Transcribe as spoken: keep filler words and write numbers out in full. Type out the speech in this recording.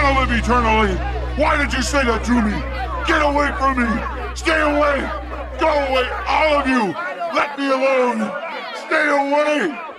gonna live eternally. Why did you say that to me? Get away from me. Stay away. Go away, all of you. Let me alone. Stay away.